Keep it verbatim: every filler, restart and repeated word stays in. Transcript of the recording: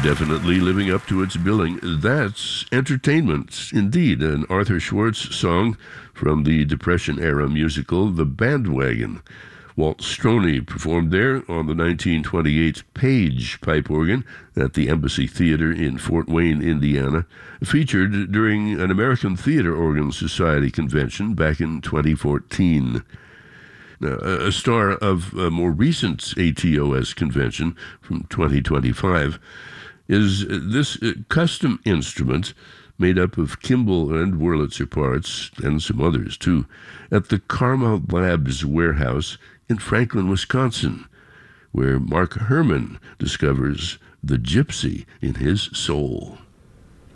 Definitely living up to its billing. That's entertainment, indeed. An Arthur Schwartz song from the Depression-era musical The Bandwagon. Walt Stroney performed there on the nineteen twenty-eight Page pipe organ at the Embassy Theater in Fort Wayne, Indiana, featured during an American Theater Organ Society convention back in twenty fourteen. Now, a star of a more recent A T O S convention from twenty twenty-five is this custom instrument made up of Kimball and Wurlitzer parts, and some others too, at the Karma Labs warehouse in Franklin, Wisconsin, where Mark Herman discovers the gypsy in his soul.